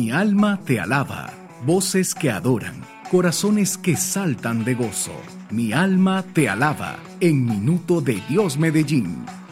Mi alma te alaba, voces que adoran, corazones que saltan de gozo. Mi alma te alaba, en Minuto de Dios Medellín.